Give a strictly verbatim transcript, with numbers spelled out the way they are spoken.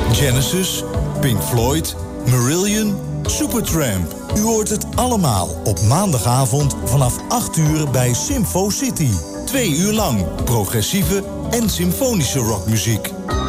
Genesis, Pink Floyd, Marillion, Supertramp. U hoort het allemaal op maandagavond vanaf acht uur bij Symfo City. Twee uur lang progressieve en symfonische rockmuziek.